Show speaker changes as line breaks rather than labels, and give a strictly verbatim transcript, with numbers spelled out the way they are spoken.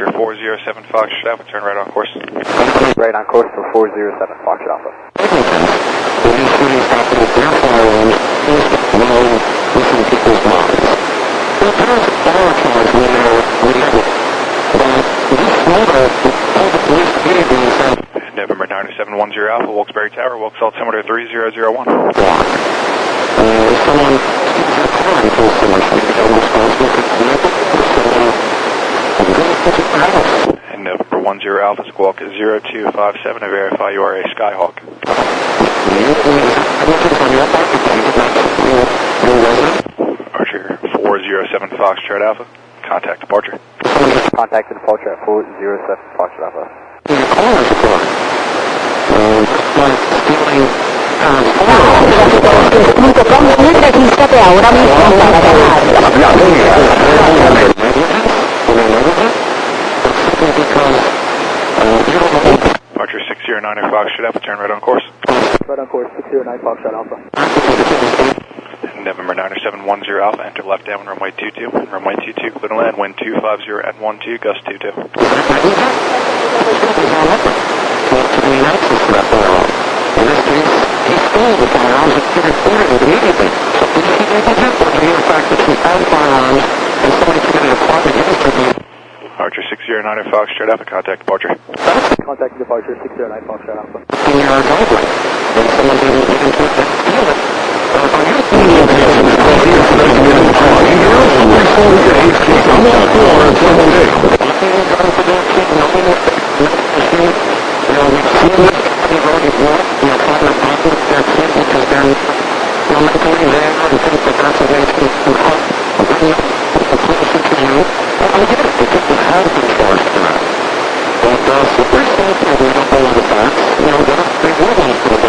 Departure four zero seven Foxtrot Alpha, turn right on course.
Right on course for four zero seven Foxtrot Alpha.
November nine seven one zero Alpha, Wilkes-Barre Tower, Wilkes altimeter three zero zero one. And November one zero Alpha, Squawk zero two five seven to verify you are a Skyhawk. Archer four zero seven Foxtrot Alpha, contact departure.
Contact the departure at four zero seven Foxtrot Alpha.
Regístrate ahora mismo para
Departure six zero nine Foxtrot Alpha, turn right on course.
Right on course, six zero nine Foxtrot Alpha.
November nine seven one zero Alpha, enter left down runway two two, and runway two two, clear to land, wind two five zero at one two, gust two two. Archer six zero nine Foxtrot Alpha, contact departure.
Contact departure six zero nine Foxtrot Alpha.
Well,